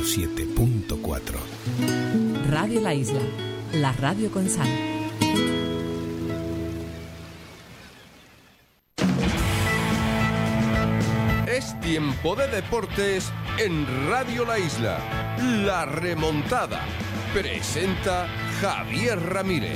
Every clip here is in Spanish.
107.4. Radio La Isla, la radio con sal. Es tiempo de deportes en Radio La Isla. La remontada. Presenta Javier Ramírez.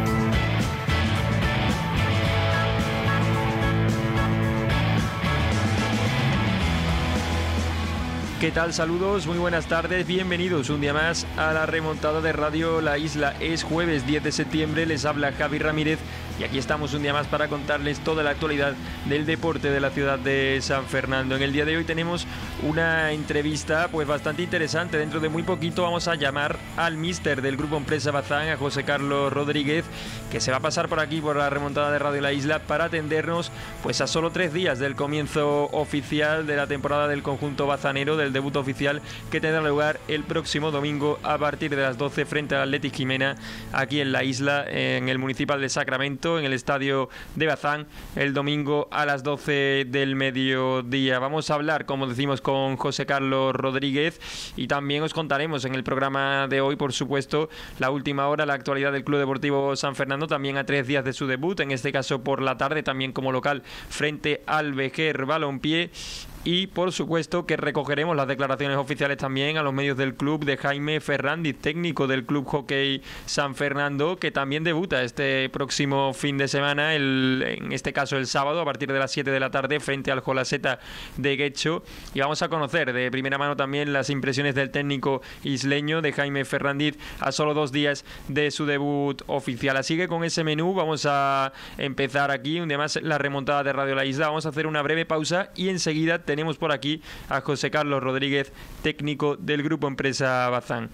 ¿Qué tal? Saludos, muy buenas tardes, bienvenidos un día más a la remontada de Radio La Isla. Es jueves 10 de septiembre, les habla Javi Ramírez y aquí estamos un día más para contarles toda la actualidad del deporte de la ciudad de San Fernando. En el día de hoy tenemos una entrevista pues bastante interesante. Dentro de muy poquito vamos a llamar al míster del Grupo Empresa Bazán, a José Carlos Rodríguez, que se va a pasar por aquí por la remontada de Radio La Isla para atendernos pues a solo 3 días del comienzo oficial de la temporada del conjunto bazanero, del debut oficial que tendrá lugar el próximo domingo a partir de las 12 frente al Athletic Jimena, aquí en la isla, en el Municipal de Sacramento, en el estadio de Bazán, el domingo a las 12 del mediodía. Vamos a hablar, como decimos, con José Carlos Rodríguez y también os contaremos en el programa de hoy, por supuesto, la última hora, la actualidad del Club Deportivo San Fernando, también a 3 días de su debut, en este caso por la tarde, también como local frente al Vejer Balompié. Y por supuesto que recogeremos las declaraciones oficiales también a los medios del club de Jaime Ferrandiz, técnico del Club Hockey San Fernando, que también debuta este próximo fin de semana, en este caso el sábado, a partir de las 7 de la tarde, frente al Jolaseta de Guecho. Y vamos a conocer de primera mano también las impresiones del técnico isleño, de Jaime Ferrandiz, a solo 2 días de su debut oficial. Así que con ese menú vamos a empezar aquí, un día más, la remontada de Radio La Isla. Vamos a hacer una breve pausa y enseguida tenemos por aquí a José Carlos Rodríguez, técnico del Grupo Empresa Bazán.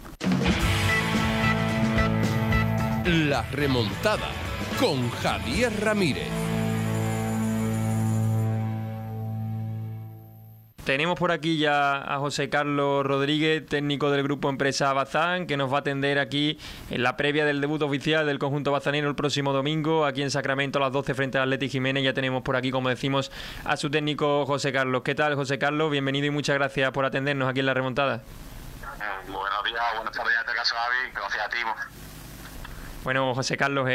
La remontada con Javier Ramírez. Tenemos por aquí ya a José Carlos Rodríguez, técnico del Grupo Empresa Bazán, que nos va a atender aquí en la previa del debut oficial del conjunto bazanero el próximo domingo, aquí en Sacramento a las 12 frente al Athletic Jiménez. Ya tenemos por aquí, como decimos, a su técnico José Carlos. ¿Qué tal, José Carlos? Bienvenido y muchas gracias por atendernos aquí en la remontada. Buenos días, buenas tardes en este caso, Javi. Gracias a ti. Bueno, José Carlos,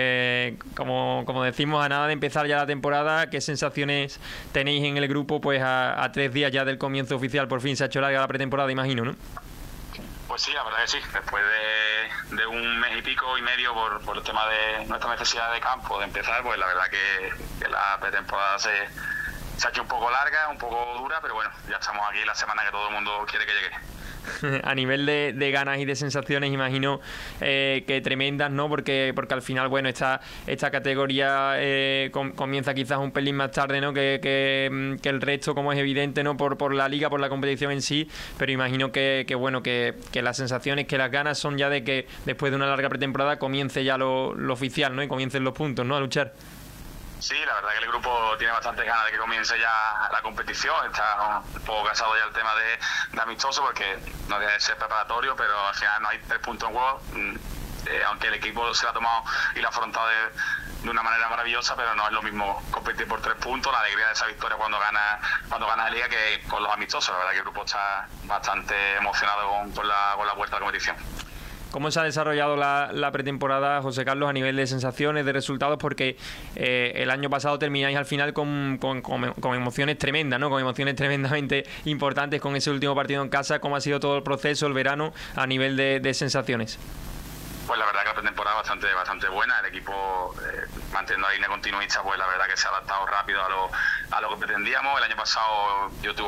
como decimos, a nada de empezar ya la temporada, ¿qué sensaciones tenéis en el grupo pues a 3 días ya del comienzo oficial? Por fin se ha hecho larga la pretemporada, imagino, ¿no? Pues sí, la verdad que sí. Después de un mes y pico y medio por el tema de nuestra necesidad de campo, de empezar, pues la verdad que la pretemporada se ha hecho un poco larga, un poco dura, pero bueno, ya estamos aquí la semana que todo el mundo quiere que llegue. A nivel de ganas y de sensaciones, imagino que tremendas, ¿no? Porque al final, bueno, esta categoría comienza quizás un pelín más tarde, ¿no? Que el resto, como es evidente, ¿no? Por la liga, por la competición en sí, pero imagino que las sensaciones, que las ganas son ya de que después de una larga pretemporada comience ya lo oficial, ¿no? Y comiencen los puntos, ¿no? A luchar. Sí, la verdad que el grupo tiene bastantes ganas de que comience ya la competición. Está un poco cansado ya el tema de amistoso, porque no debe ser preparatorio, pero al final no hay 3 puntos en juego. Aunque el equipo se lo ha tomado y lo ha afrontado de una manera maravillosa, pero no es lo mismo competir por 3 puntos, la alegría de esa victoria cuando gana la liga, que con los amistosos. La verdad que el grupo está bastante emocionado con la vuelta a la competición. ¿Cómo se ha desarrollado la pretemporada, José Carlos, a nivel de sensaciones, de resultados? Porque el año pasado termináis al final con emociones tremendas, ¿no? Con emociones tremendamente importantes con ese último partido en casa. ¿Cómo ha sido todo el proceso, el verano, a nivel de sensaciones? Pues la verdad que la pretemporada bastante buena. El equipo, manteniendo la línea continuista, pues la verdad que se ha adaptado rápido a lo que pretendíamos. El año pasado yo tuve